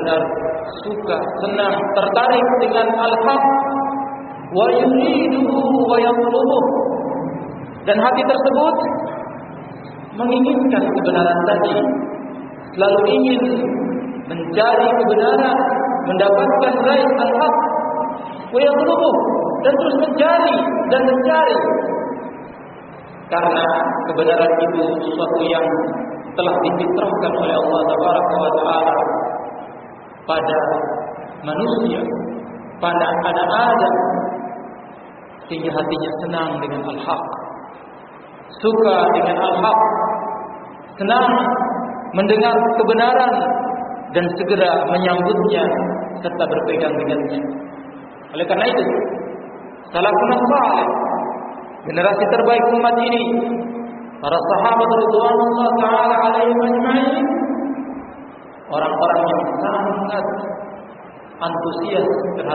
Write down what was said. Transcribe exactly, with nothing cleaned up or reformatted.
benar-benar suka, senang, tertarik dengan al-haq, wa yuriduhu wa yatlubuh, dan hati tersebut menginginkan kebenaran tadi, selalu ingin mencari kebenaran, mendapatkan raih al-haq, wa yatlubuh, dan terus mencari dan mencari, karena kebenaran itu sesuatu yang telah difitrahkan oleh Allah Tabaraka wa Ta'ala pada manusia, pada anak Adam, sehingga hatinya senang dengan al-haq, suka dengan al-haq, senang mendengar kebenaran dan segera menyambutnya serta berpegang dengannya. Oleh karena itu, salafun salih, generasi terbaik umat ini, para sahabat radhiyallahu taala alaihim ajma'in, orang-orang yang sangat antusias terhadap